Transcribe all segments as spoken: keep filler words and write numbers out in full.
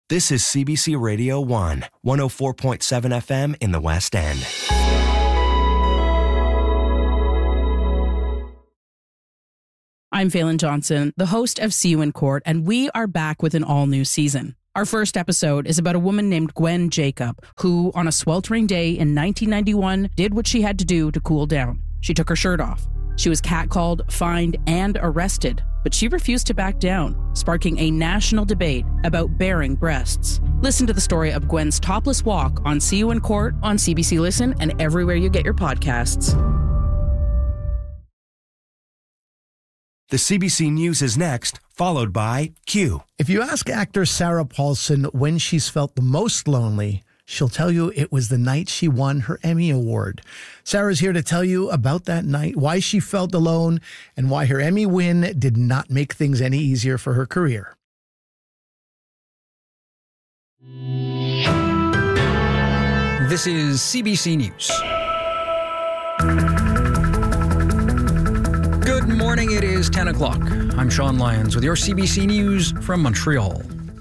This is C B C Radio one, one oh four point seven F M in the West End. I'm Phelan Johnson, the host of See You in Court, and we are back with an all-new season. Our first episode is about a woman named Gwen Jacob, who, on a sweltering day in nineteen ninety-one, did what she had to do to cool down. She took her shirt off. She was catcalled, fined, and arrested, but she refused to back down, sparking a national debate about bearing breasts. Listen to the story of Gwen's topless walk on See You in Court, on C B C Listen, and everywhere you get your podcasts. The C B C News is next, followed by Q. If you ask actor Sarah Paulson when she's felt the most lonely, she'll tell you it was the night she won her Emmy Award. Sarah's here to tell you about that night, why she felt alone, and why her Emmy win did not make things any easier for her career. This is C B C News. Good morning, it is ten o'clock. I'm Sean Lyons with your C B C News from Montreal.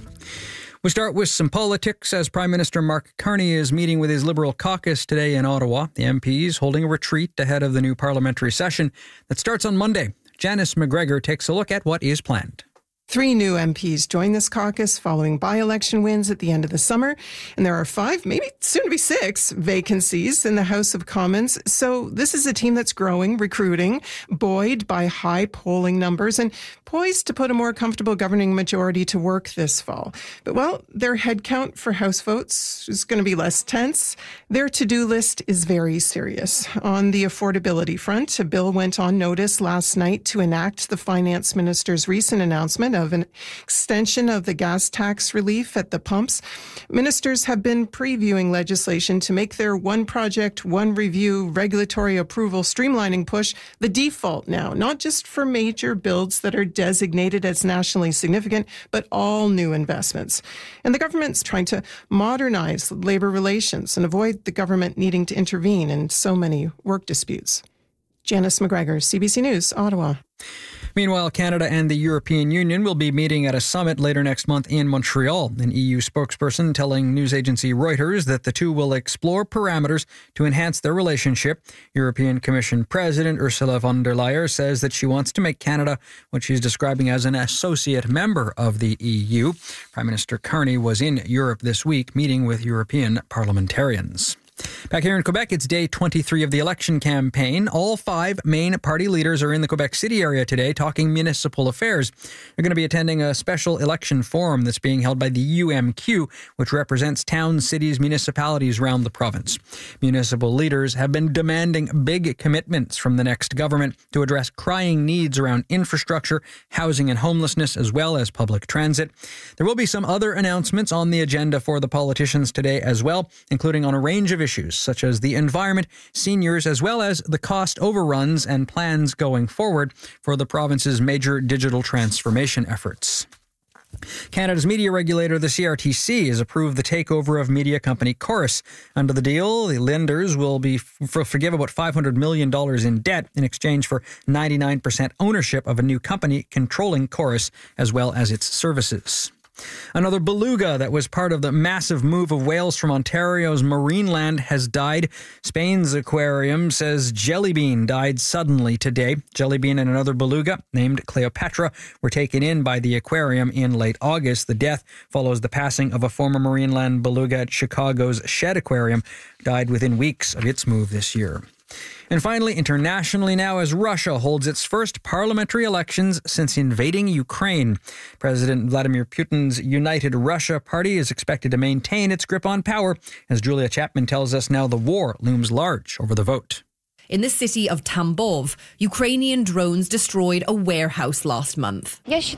We start with some politics as Prime Minister Mark Carney is meeting with his Liberal caucus today in Ottawa. The M Ps holding a retreat ahead of the new parliamentary session that starts on Monday. Janice McGregor takes a look at what is planned. Three new M Ps joined this caucus following by-election wins at the end of the summer, and there are five, maybe soon to be six, vacancies in the House of Commons. So this is a team that's growing, recruiting, buoyed by high polling numbers, and poised to put a more comfortable governing majority to work this fall. But, well, their headcount for House votes is going to be less tense. Their to-do list is very serious. On the affordability front, a bill went on notice last night to enact the Finance Minister's recent announcement of an extension of the gas tax relief at the pumps. Ministers have been previewing legislation to make their one project, one review regulatory approval streamlining push the default now, not just for major builds that are designated as nationally significant, but all new investments. And the government's trying to modernize labor relations and avoid the government needing to intervene in so many work disputes. Janice McGregor, C B C News, Ottawa. Meanwhile, Canada and the European Union will be meeting at a summit later next month in Montreal. An E U spokesperson telling news agency Reuters that the two will explore parameters to enhance their relationship. European Commission President Ursula von der Leyen says that she wants to make Canada what she's describing as an associate member of the E U. Prime Minister Carney was in Europe this week meeting with European parliamentarians. Back here in Quebec, it's day twenty-three of the election campaign. All five main party leaders are in the Quebec City area today talking municipal affairs. They're going to be attending a special election forum that's being held by the U M Q, which represents towns, cities, municipalities around the province. Municipal leaders have been demanding big commitments from the next government to address crying needs around infrastructure, housing and homelessness, as well as public transit. There will be some other announcements on the agenda for the politicians today as well, including on a range of issues such as the environment, seniors, as well as the cost overruns and plans going forward for the province's major digital transformation efforts. Canada's media regulator, the C R T C, has approved the takeover of media company Corus. Under the deal, the lenders will be f- forgive about five hundred million dollars in debt in exchange for ninety-nine percent ownership of a new company controlling Corus as well as its services. Another beluga that was part of the massive move of whales from Ontario's Marineland has died. Spain's aquarium says Jellybean died suddenly today. Jellybean and another beluga named Cleopatra were taken in by the aquarium in late August. The death follows the passing of a former Marineland beluga at Chicago's Shed Aquarium, died within weeks of its move this year. And finally, internationally now, as Russia holds its first parliamentary elections since invading Ukraine. President Vladimir Putin's United Russia Party is expected to maintain its grip on power. As Julia Chapman tells us now, the war looms large over the vote. In the city of Tambov, Ukrainian drones destroyed a warehouse last month.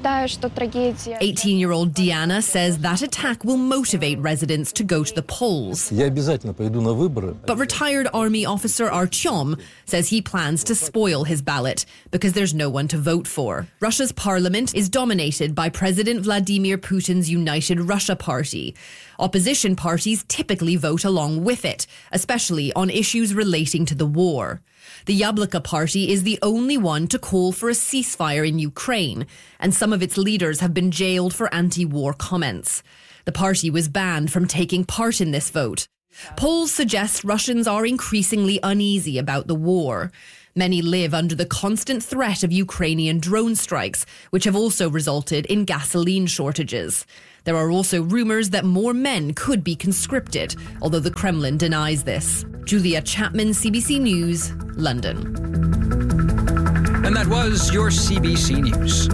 eighteen-year-old Diana says that attack will motivate residents to go to the polls. But retired army officer Artyom says he plans to spoil his ballot because there's no one to vote for. Russia's parliament is dominated by President Vladimir Putin's United Russia Party. Opposition parties typically vote along with it, especially on issues relating to the war. The Yabloko Party is the only one to call for a ceasefire in Ukraine, and some of its leaders have been jailed for anti-war comments. The party was banned from taking part in this vote. Polls suggest Russians are increasingly uneasy about the war. Many live under the constant threat of Ukrainian drone strikes, which have also resulted in gasoline shortages. There are also rumours that more men could be conscripted, although the Kremlin denies this. Julia Chapman, C B C News, London. And that was your C B C News.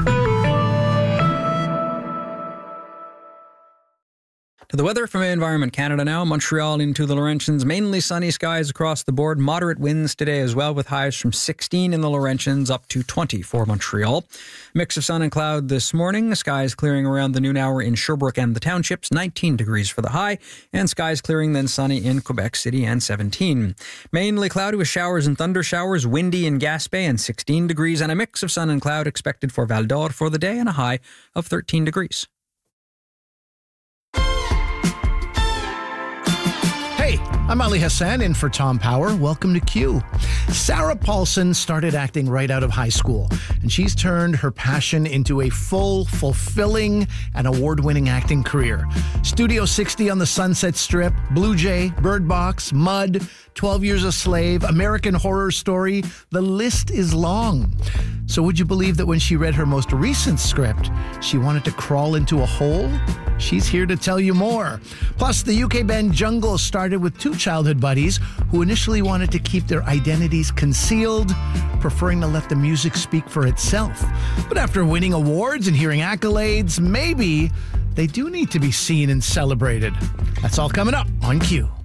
To the weather from Environment Canada now. Montreal into the Laurentians, mainly sunny skies across the board. Moderate winds today as well, with highs from sixteen in the Laurentians up to twenty for Montreal. Mix of sun and cloud this morning. Skies clearing around the noon hour in Sherbrooke and the townships, nineteen degrees for the high. And skies clearing then sunny in Quebec City and seventeen. Mainly cloudy with showers and thunder showers. Windy in Gaspé and sixteen degrees. And a mix of sun and cloud expected for Val d'Or for the day and a high of thirteen degrees. Hey, I'm Ali Hassan in for Tom Power. Welcome to Q. Sarah Paulson started acting right out of high school, and she's turned her passion into a full, fulfilling, and award-winning acting career. Studio sixty on the Sunset Strip, Blue Jay, Bird Box, Mud, twelve Years a Slave, American Horror Story. The list is long. So would you believe that when she read her most recent script, she wanted to crawl into a hole? She's here to tell you more. Plus, the U K band Jungle started with two childhood buddies who initially wanted to keep their identities concealed, preferring to let the music speak for itself. But after winning awards and hearing accolades, maybe they do need to be seen and celebrated. That's all coming up on Q.